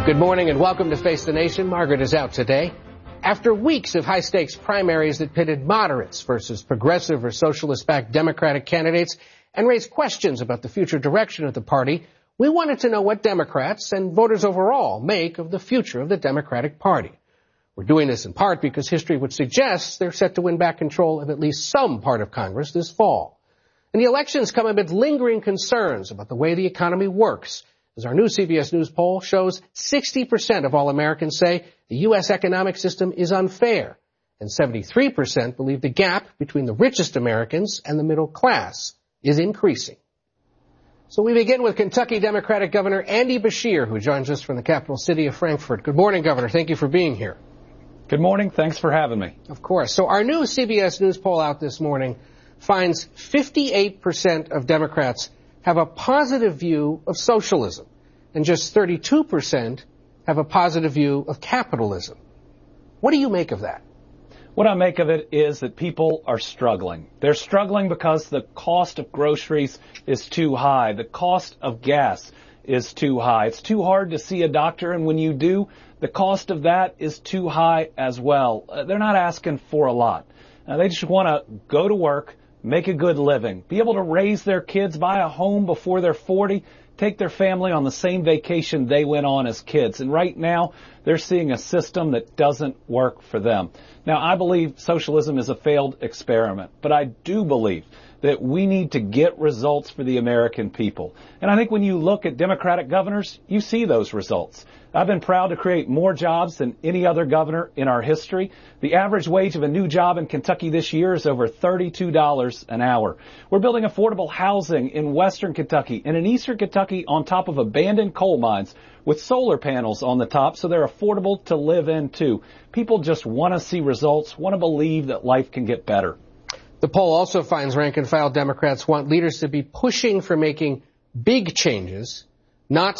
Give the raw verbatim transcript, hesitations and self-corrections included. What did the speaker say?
Good morning and welcome to Face the Nation. Margaret is out today. After weeks of high-stakes primaries that pitted moderates versus progressive or socialist-backed Democratic candidates and raised questions about the future direction of the party, we wanted to know what Democrats and voters overall make of the future of the Democratic Party. We're doing this in part because history would suggest they're set to win back control of at least some part of Congress this fall. And the elections come amid lingering concerns about the way the economy works. As our new C B S News poll shows, sixty percent of all Americans say the U S economic system is unfair, and seventy-three percent believe the gap between the richest Americans and the middle class is increasing. So we begin with Kentucky Democratic Governor Andy Beshear, who joins us from the capital city of Frankfort. Good morning, Governor. Thank you for being here. Good morning. Thanks for having me. Of course. So our new C B S News poll out this morning finds fifty-eight percent of Democrats have a positive view of socialism, and just thirty-two percent have a positive view of capitalism. What do you make of that? What I make of it is that people are struggling. They're struggling because the cost of groceries is too high. The cost of gas is too high. It's too hard to see a doctor, and when you do, the cost of that is too high as well. Uh, they're not asking for a lot. Uh, they just want to go to work, make a good living, be able to raise their kids, buy a home before they're forty, take their family on the same vacation they went on as kids. And right now, they're seeing a system that doesn't work for them. Now, I believe socialism is a failed experiment, but I do believe that we need to get results for the American people. And I think when you look at Democratic governors, you see those results. I've been proud to create more jobs than any other governor in our history. The average wage of a new job in Kentucky this year is over thirty-two dollars an hour. We're building affordable housing in western Kentucky and in eastern Kentucky on top of abandoned coal mines with solar panels on the top so they're affordable to live in too. People just want to see results, want to believe that life can get better. The poll also finds rank and file Democrats want leaders to be pushing for making big changes, not